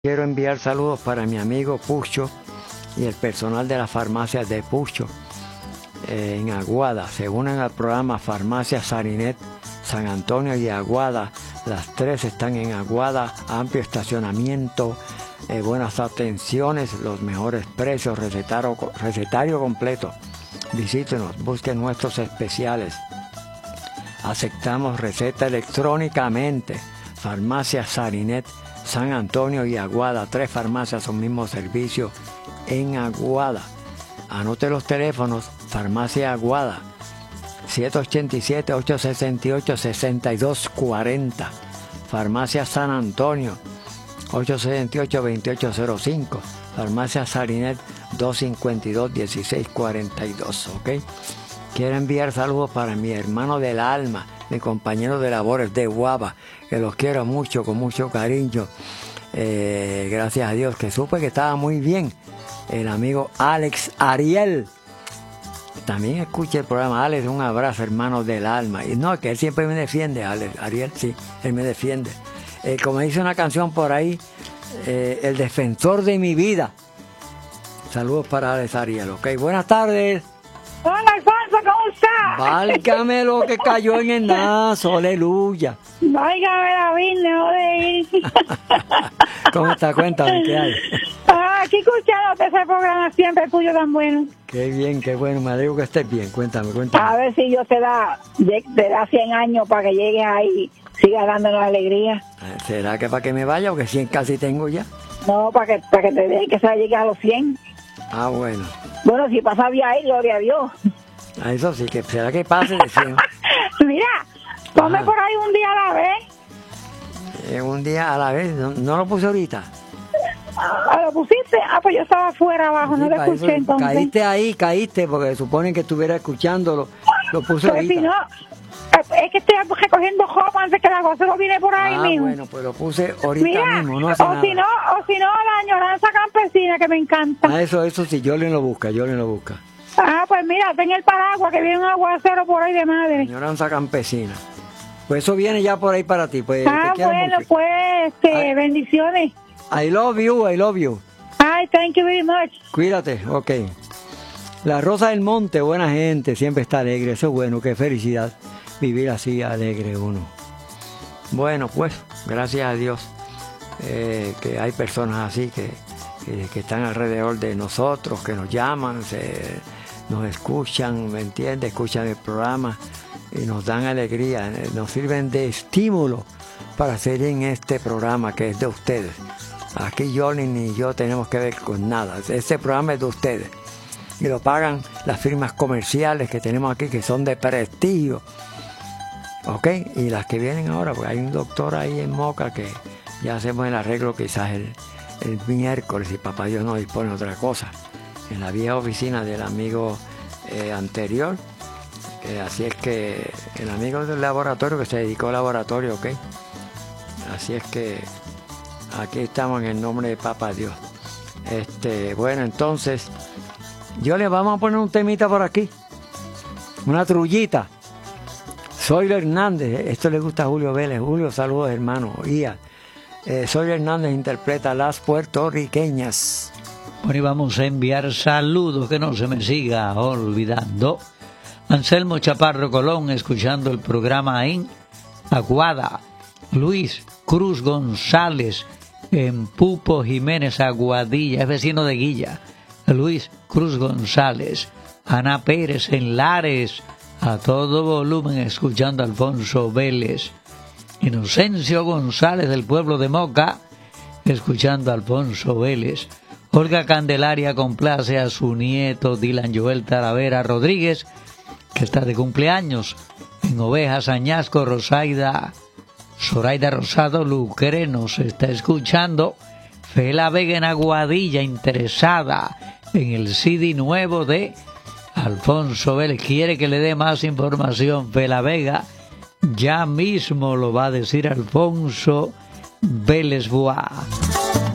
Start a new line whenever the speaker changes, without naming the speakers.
Quiero enviar saludos para mi amigo Pucho y el personal de las farmacias de Pucho en Aguada. Se unen al programa Farmacia Sarinet, San Antonio y Aguada. Las tres están en Aguada, amplio estacionamiento, buenas atenciones, los mejores precios, recetario completo. Visítenos, busquen nuestros especiales. Aceptamos receta electrónicamente. Farmacia Sarinet, San Antonio y Aguada, tres farmacias, un mismo servicio en Aguada. Anote los teléfonos, Farmacia Aguada, 787-868-6240. Farmacia San Antonio, 868-2805. Farmacia Sarinet, 252-1642, ¿ok? Quiero enviar saludos para mi hermano del alma, mi compañero de labores de Guava, que los quiero mucho, con mucho cariño. Gracias a Dios, que supe que estaba muy bien. El amigo Alex Ariel. También escucha el programa. Alex, un abrazo, hermano del alma. Y no, que él siempre me defiende, Alex Ariel, sí, él me defiende. Como dice una canción por ahí, el defensor de mi vida. Saludos para Alex Ariel, ok. Buenas tardes.
Hola, Alfonso, ¿cómo estás?
Válgame lo que cayó en el nazo, aleluya.
Válgame la vida, joder.
¿Cómo está? Cuéntame, ¿qué hay?
Aquí escuchándote ese programa siempre tuyo tan bueno.
Qué bien, qué bueno, me alegro que estés bien. Cuéntame.
A ver si Dios te da 100 años para que llegues ahí y sigas dándonos alegría.
¿Será que para que me vaya o que 100 casi tengo ya?
No, para que te dejes que se llegue a los 100.
Ah, bueno.
Bueno, si pasa bien ahí, gloria a Dios.
Eso sí, que será que pase de 100.
Mira, ponme por ahí un día a la vez.
Un día a la vez, no lo puse ahorita.
¿Lo pusiste? Pues yo estaba afuera abajo, sí, no lo escuché entonces.
Caíste, porque suponen que estuviera escuchándolo. Lo puse
pero
ahorita.
Si no, es que estoy recogiendo jopa antes que la cosa lo viene por ahí mismo.
Bueno, pues lo puse ahorita mismo, no
hace nada. O si no, la añoranza campesina que me encanta.
Eso sí, yo lo busca.
Pues mira, ten el paraguas que viene un aguacero por ahí de madre.
Añoranza campesina. Pues eso viene ya por ahí para ti. Pues,
bueno, mucho. Pues, bendiciones.
I love you.
Ay, thank you very much.
Cuídate, ok. La Rosa del Monte, buena gente, siempre está alegre, eso es bueno, qué felicidad vivir así alegre uno. Bueno, pues, gracias a Dios que hay personas así que están alrededor de nosotros, que nos llaman, nos escuchan, ¿me entiendes? Escuchan el programa y nos dan alegría, nos sirven de estímulo para seguir en este programa que es de ustedes. Aquí Johnny ni yo tenemos que ver con nada. Este programa es de ustedes. Y lo pagan las firmas comerciales que tenemos aquí, que son de prestigio. ¿Ok? Y las que vienen ahora, pues hay un doctor ahí en Moca que ya hacemos el arreglo quizás el miércoles, y papá Dios nos dispone otra cosa. En la vieja oficina del amigo anterior. Así es que el amigo del laboratorio que se dedicó al laboratorio, ¿ok? Así es que aquí estamos en el nombre de Papá Dios. Bueno, entonces, yo le vamos a poner un temita por aquí. Una trullita. Soy Hernández. Esto le gusta a Julio Vélez. Julio, saludos, hermano. Soy Hernández interpreta Las Puertorriqueñas.
Bueno, y vamos a enviar saludos, que no se me siga olvidando. Anselmo Chaparro Colón, escuchando el programa en Aguada. Luis Cruz González, en Pupo Jiménez, Aguadilla, es vecino de Guilla. Luis Cruz González. Ana Pérez en Lares, a todo volumen, escuchando a Alfonso Vélez. Inocencio González del pueblo de Moca, escuchando a Alfonso Vélez. Olga Candelaria complace a su nieto Dylan Joel Talavera Rodríguez, que está de cumpleaños. En Ovejas, Añasco, Zoraida Rosado Lucre nos está escuchando. Fela Vega en Aguadilla, interesada en el CD nuevo de Alfonso Vélez. Quiere que le dé más información Fela Vega. Ya mismo lo va a decir Alfonso Vélez Boa.